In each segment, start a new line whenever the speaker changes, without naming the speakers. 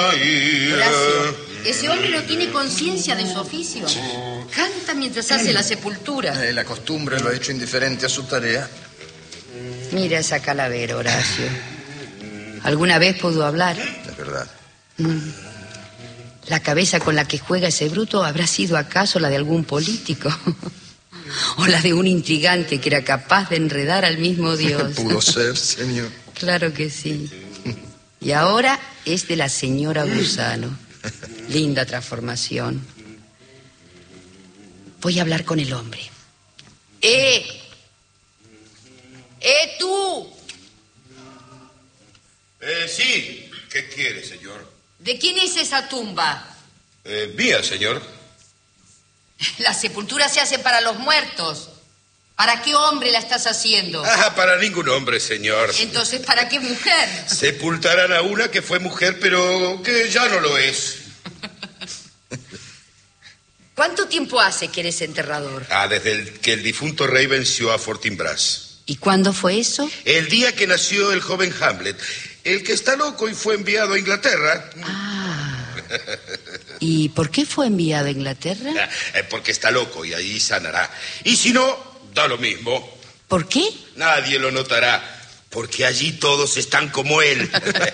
Horacio, ese hombre no tiene conciencia de su oficio. Canta mientras hace la sepultura.
La costumbre lo ha hecho indiferente a su tarea.
Mira esa calavera, Horacio. ¿Alguna vez pudo hablar?
Es verdad.
¿La cabeza con la que juega ese bruto habrá sido acaso la de algún político? ¿O la de un intrigante que era capaz de enredar al mismo Dios?
Pudo ser, señor.
Claro que sí. Y ahora es de la señora Gusano. Linda transformación. Voy a hablar con el hombre. Tú!
Sí. ¿Qué quiere, señor?
¿De quién es esa tumba?
Mía, señor.
Las sepulturas se hacen para los muertos. ¿Para qué hombre la estás haciendo?
Para ningún hombre, señor.
Entonces, ¿para qué mujer?
Sepultarán a una que fue mujer, pero que ya no lo es.
¿Cuánto tiempo hace que eres enterrador?
Desde que el difunto rey venció a Fortinbras.
¿Y cuándo fue eso?
El día que nació el joven Hamlet, el que está loco y fue enviado a Inglaterra.
¿Y por qué fue enviado a Inglaterra?
Porque está loco y ahí sanará. Y si no, da lo mismo.
¿Por qué?
Nadie lo notará, porque allí todos están como él.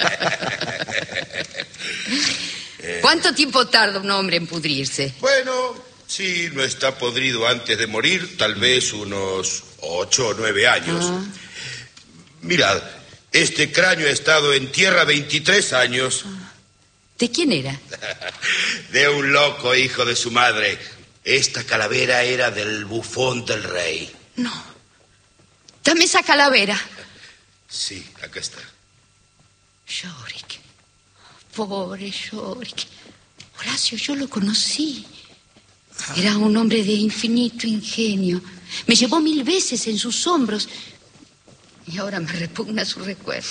¿Cuánto tiempo tarda un hombre en pudrirse?
Bueno, si no está podrido antes de morir, tal vez unos 8 o 9 años. Mirad, este cráneo ha estado en tierra 23 años.
¿De quién era?
De un loco hijo de su madre. Esta calavera era del bufón del rey.
No. Dame esa calavera.
Sí, acá está.
Yorick. Pobre Yorick. Horacio, yo lo conocí. Era un hombre de infinito ingenio. Me llevó 1000 veces en sus hombros. Y ahora me repugna su recuerdo.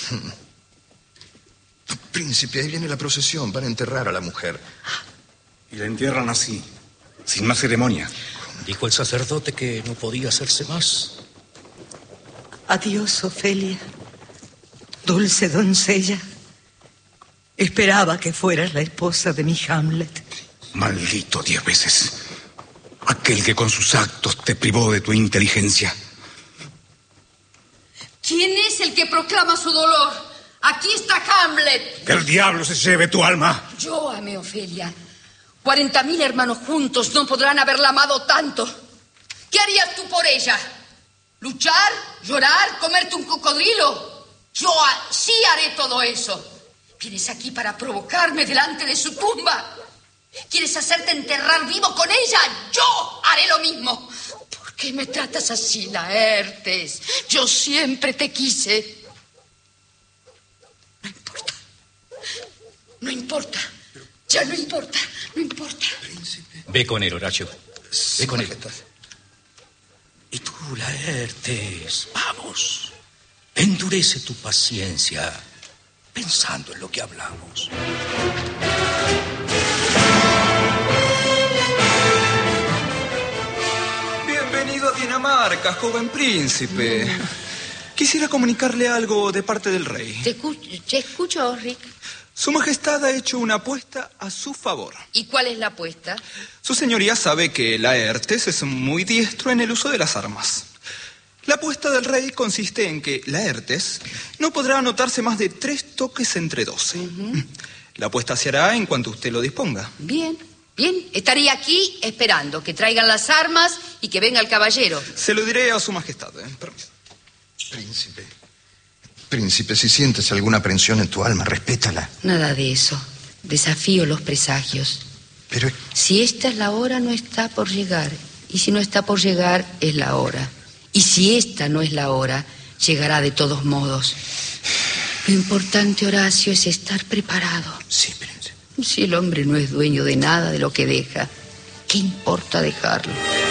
Príncipe, ahí viene la procesión. Van a enterrar a la mujer.
Y la entierran así, sin más ceremonia.
Dijo el sacerdote que no podía hacerse más.
Adiós, Ofelia. Dulce doncella. Esperaba que fueras la esposa de mi Hamlet.
Maldito 10 veces. Aquel que con sus actos te privó de tu inteligencia.
¿Quién es el que proclama su dolor? Aquí está Hamlet.
Que el diablo se lleve tu alma.
Yo amé, Ofelia. 40.000 hermanos juntos no podrán haberla amado tanto. ¿Qué harías tú por ella? ¿Luchar? ¿Llorar? ¿Comerte un cocodrilo? Yo sí haré todo eso. Vienes aquí para provocarme delante de su tumba. ¿Quieres hacerte enterrar vivo con ella? Yo haré lo mismo. ¿Por qué me tratas así, Laertes? Yo siempre te quise. No importa. No importa. Ya no importa. No importa.
Príncipe.
Ve con él, Horacio. Ve con él.
Majestad.
Y tú, Laertes, vamos. Endurece tu paciencia, pensando en lo que hablamos.
Bienvenido a Dinamarca, joven príncipe. Quisiera comunicarle algo de parte del rey.
Te escucho, Rick.
Su majestad ha hecho una apuesta a su favor.
¿Y cuál es la apuesta?
Su señoría sabe que Laertes es muy diestro en el uso de las armas. La apuesta del rey consiste en que Laertes no podrá anotarse más de 3 toques entre 12. La apuesta se hará en cuanto usted lo disponga.
Bien. Estaría aquí esperando que traigan las armas y que venga el caballero.
Se lo diré a su majestad. Permiso.
Príncipe, si sientes alguna aprensión en tu alma, respétala.
Nada de eso. Desafío los presagios.
Pero...
Si esta es la hora, no está por llegar. Y si no está por llegar, es la hora. Y si esta no es la hora, llegará de todos modos. Lo importante, Horacio, es estar preparado.
Sí, príncipe.
Si el hombre no es dueño de nada de lo que deja, ¿qué importa dejarlo?